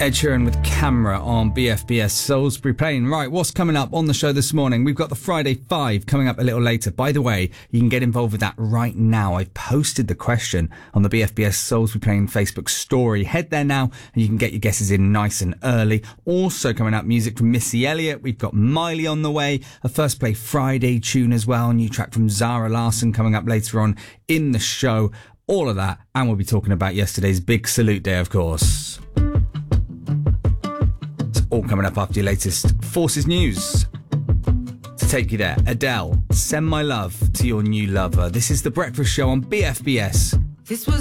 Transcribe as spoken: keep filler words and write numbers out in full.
Ed Sheeran with Camera on B F B S Salisbury Plain. Right, what's coming up on the show this morning? We've got the Friday Five coming up a little later. By the way, you can get involved with that right now. I've posted the question on the B F B S Salisbury Plain Facebook story. Head there now and you can get your guesses in nice and early. Also coming up, music from Missy Elliott. We've got Miley on the way, a First Play Friday tune as well. A new track from Zara Larsson coming up later on in the show. All of that, and we'll be talking about yesterday's Big Salute Day, of course. All coming up after your latest Forces news. To take you there, Adele, Send My Love to Your New Lover. This is The Breakfast Show on B F B S. This was